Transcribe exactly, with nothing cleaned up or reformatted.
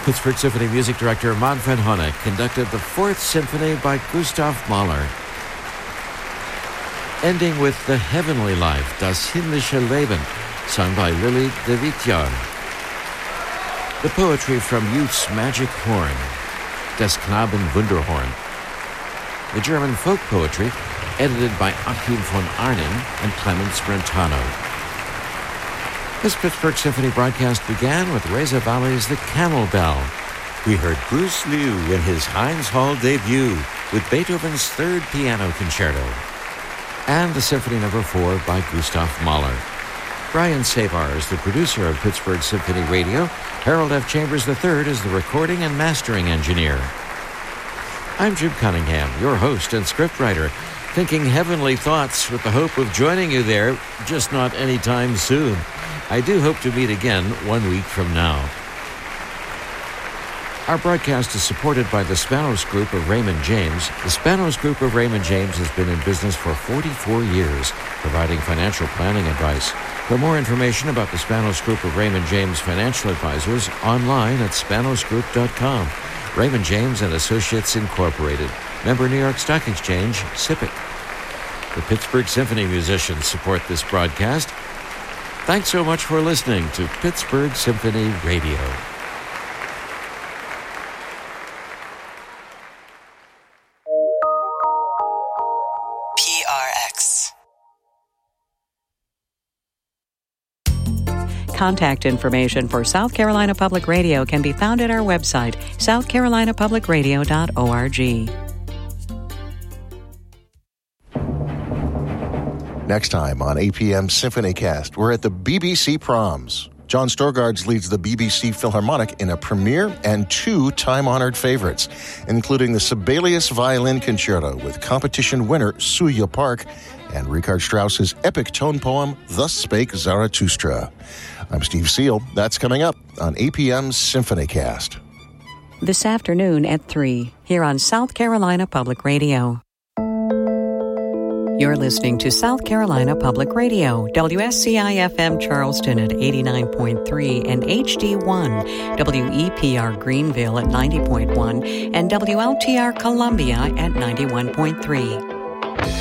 Pittsburgh Symphony Music Director Manfred Honeck conducted the Fourth Symphony by Gustav Mahler, ending with The Heavenly Life, Das himmlische Leben, sung by Lily de Vitjar. The poetry from Youth's Magic Horn, Des Knaben Wunderhorn. The German folk poetry, edited by Achim von Arnim and Clemens Brentano. This Pittsburgh Symphony broadcast began with Reza Valley's The Camel Bell. We heard Bruce Liu in his Heinz Hall debut with Beethoven's Third Piano Concerto, and the Symphony Number four by Gustav Mahler. Brian Savar is the producer of Pittsburgh Symphony Radio. Harold F. Chambers the third is the recording and mastering engineer. I'm Jim Cunningham, your host and scriptwriter, thinking heavenly thoughts with the hope of joining you there, just not anytime soon. I do hope to meet again one week from now. Our broadcast is supported by the Spanos Group of Raymond James. The Spanos Group of Raymond James has been in business for forty-four years, providing financial planning advice. For more information about the Spanos Group of Raymond James Financial Advisors, online at spanos group dot com. Raymond James and Associates Incorporated. Member New York Stock Exchange, S I P C. The Pittsburgh Symphony musicians support this broadcast. Thanks so much for listening to Pittsburgh Symphony Radio. P R X. Contact information for South Carolina Public Radio can be found at our website, south carolina public radio dot org. Next time on A P M SymphonyCast, we're at the B B C Proms. John Storgards leads the B B C Philharmonic in a premiere and two time-honored favorites, including the Sibelius Violin Concerto with competition winner Suya Park and Richard Strauss's epic tone poem, Thus Spake Zarathustra. I'm Steve Seal. That's coming up on A P M SymphonyCast. This afternoon at three, here on South Carolina Public Radio. You're listening to South Carolina Public Radio, W S C I F M Charleston at eighty-nine point three and H D one, W E P R Greenville at ninety point one, and W L T R Columbia at ninety-one point three.